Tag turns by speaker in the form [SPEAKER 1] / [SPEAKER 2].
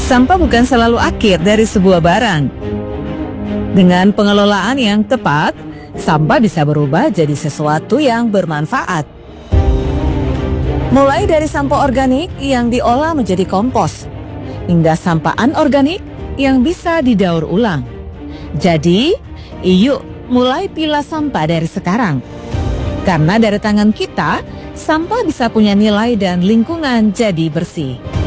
[SPEAKER 1] Sampah bukan selalu akhir dari sebuah barang. Dengan pengelolaan yang tepat, sampah bisa berubah jadi sesuatu yang bermanfaat. Mulai dari sampah organik yang diolah menjadi kompos, hingga sampah anorganik yang bisa didaur ulang. Jadi, yuk mulai pilah sampah dari sekarang. Karena dari tangan kita, sampah bisa punya nilai dan lingkungan jadi bersih.